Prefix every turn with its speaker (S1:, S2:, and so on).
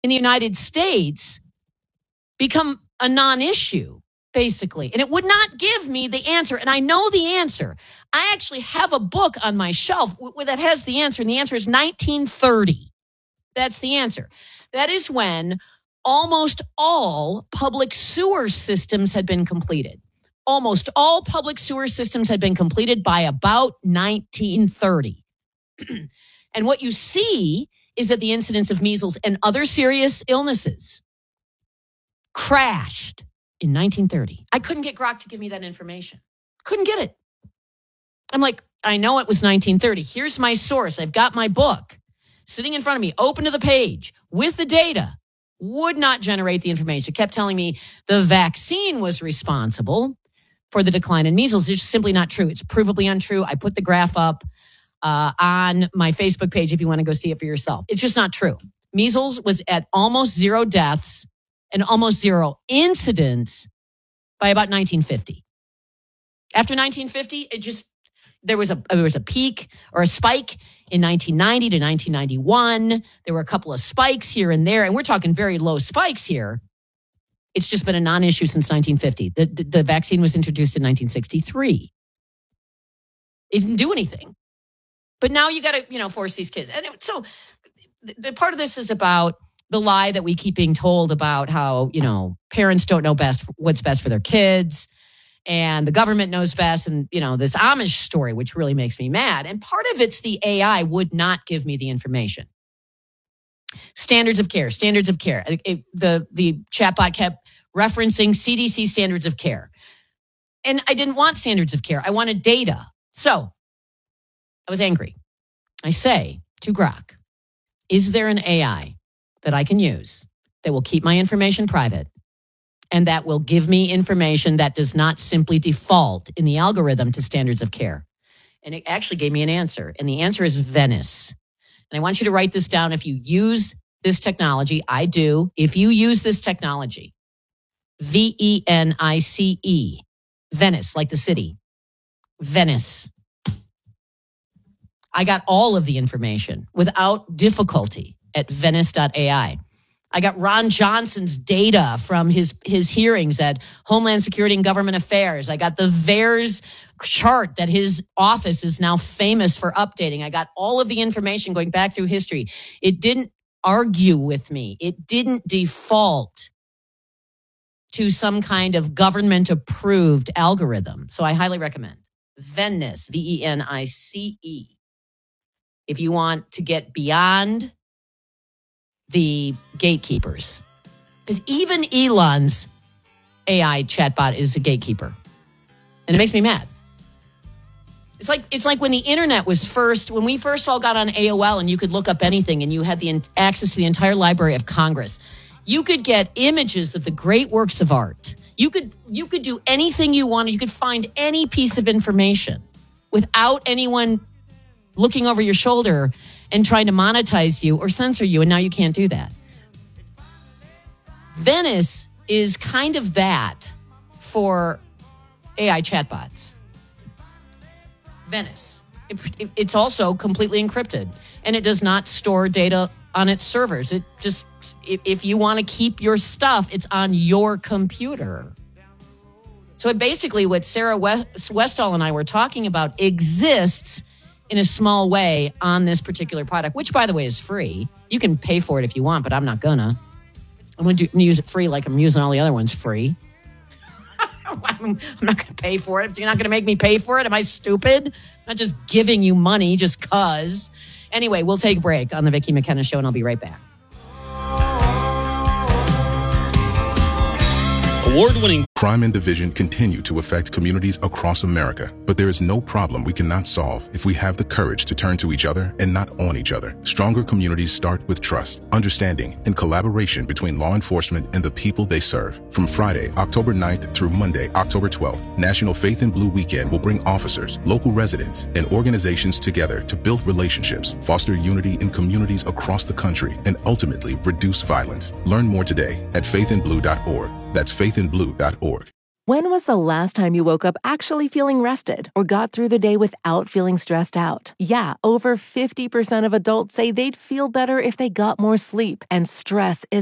S1: in the United States become a non-issue, basically. And it would not give me the answer. And I know the answer. I actually have a book on my shelf that has the answer. And the answer is 1930. That's the answer. That is when almost all public sewer systems had been completed. Almost all public sewer systems had been completed by about 1930. And what you see is that the incidence of measles and other serious illnesses crashed in 1930. I couldn't get Grok to give me that information. Couldn't get it. I'm like, I know it was 1930. Here's my source. I've got my book sitting in front of me, open to the page with the data. Would not generate the information. It kept telling me the vaccine was responsible for the decline in measles. It's simply not true. It's provably untrue. I put the graph up on my Facebook page if you want to go see it for yourself. It's just not true. Measles was at almost zero deaths and almost zero incidents by about 1950. After 1950, there was a peak or a spike in 1990 to 1991. There were a couple of spikes here and there, and we're talking very low spikes here. It's just been a non-issue since 1950. The vaccine was introduced in 1963. It didn't do anything. But now you got to, force these kids. And so the part of this is about the lie that we keep being told about how, parents don't know what's best for their kids and the government knows best. And, this Amish story, which really makes me mad. And part of it's the AI would not give me the information. Standards of care. The chatbot kept referencing CDC standards of care. And I didn't want standards of care. I wanted data. So I was angry. I say to Grok, is there an AI that I can use that will keep my information private and that will give me information that does not simply default in the algorithm to standards of care? And it actually gave me an answer. And the answer is Venice. And I want you to write this down. If you use this technology, I do. If you use this technology, VENICE, Venice, like the city, Venice. I got all of the information without difficulty at Venice.ai. I got Ron Johnson's data from his hearings at Homeland Security and Government Affairs. I got the VAERS chart that his office is now famous for updating. I got all of the information going back through history. It didn't argue with me. It didn't default to some kind of government-approved algorithm. So I highly recommend Venice, VENICE. If you want to get beyond the gatekeepers. Because even Elon's AI chatbot is a gatekeeper. And it makes me mad. It's like when the internet was when we first all got on AOL and you could look up anything and you had the access to the entire Library of Congress. You could get images of the great works of art. You could do anything you wanted. You could find any piece of information without anyone looking over your shoulder and trying to monetize you or censor you, and now you can't do that. Venice is kind of that for AI chatbots. Venice. It's also completely encrypted, and it does not store data on its servers. It just, if you want to keep your stuff, it's on your computer. So basically what Sarah Westall and I were talking about exists in a small way on this particular product, which, by the way, is free. You can pay for it if you want, but I'm not gonna. I'm going to use it free like I'm using all the other ones free. I'm not going to pay for it. If you're not going to make me pay for it, am I stupid? I'm not just giving you money just because. Anyway, we'll take a break on the Vicki McKenna Show, and I'll be right back.
S2: Award-winning crime and division continue to affect communities across America, but there is no problem we cannot solve if we have the courage to turn to each other and not on each other. Stronger communities start with trust, understanding, and collaboration between law enforcement and the people they serve. From Friday, October 9th through Monday, October 12th, National Faith in Blue Weekend will bring officers, local residents, and organizations together to build relationships, foster unity in communities across the country, and ultimately reduce violence. Learn more today at faithinblue.org. That's faithinblue.org.
S3: When was the last time you woke up actually feeling rested or got through the day without feeling stressed out? Yeah, over 50% of adults say they'd feel better if they got more sleep, and stress is